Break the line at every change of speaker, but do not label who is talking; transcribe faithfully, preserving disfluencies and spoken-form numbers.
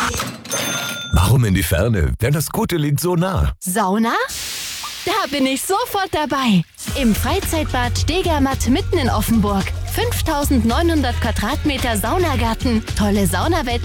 Warum in die Ferne, wenn das Gute liegt so nah?
Sauna? Da bin ich sofort dabei. Im Freizeitbad Stegermatt mitten in Offenburg. fünftausendneunhundert Quadratmeter Saunagarten, tolle Saunawelt